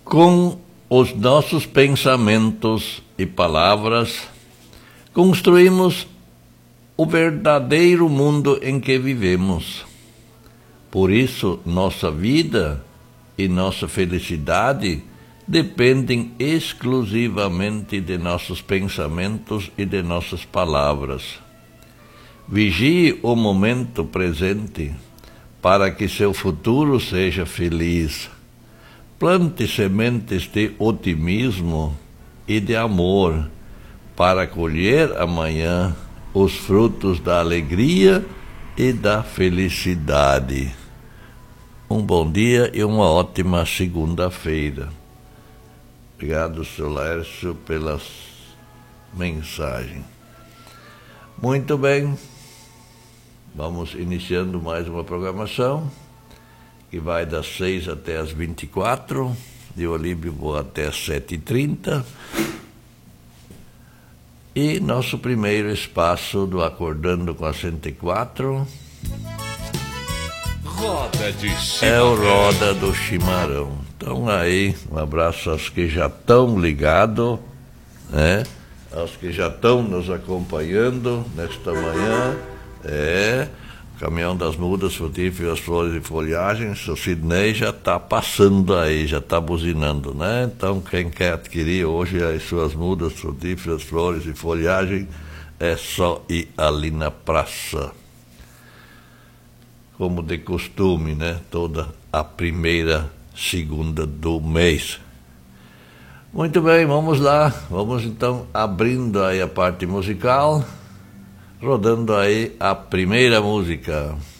Com os nossos pensamentos e palavras, construímos o verdadeiro mundo em que vivemos. Por isso, nossa vida e nossa felicidade dependem exclusivamente de nossos pensamentos e de nossas palavras. Vigie o momento presente para que seu futuro seja feliz. Plante sementes de otimismo e de amor para colher amanhã os frutos da alegria e da felicidade. Um bom dia e uma ótima segunda-feira. Obrigado, Sr. Lércio, pela mensagem. Muito bem, vamos iniciando mais uma programação que vai das 6 até as 24, de Olímpio vou até as 7h30. E nosso primeiro espaço do Acordando com a 104 Roda de Chimarrão. É o Roda do Chimarrão. Então aí, um abraço aos que já estão ligados, né? Aos que já estão nos acompanhando nesta manhã. Caminhão das Mudas, Frutíferas, Flores e Folhagens, o Sidney já está passando aí, já está buzinando, né? Então, quem quer adquirir hoje as suas mudas, frutíferas, flores e folhagem, é só ir ali na praça. Como de costume, né? Toda a primeira segunda do mês. Muito bem, vamos lá. Vamos então abrindo aí a parte musical. Rodando aí a primeira música.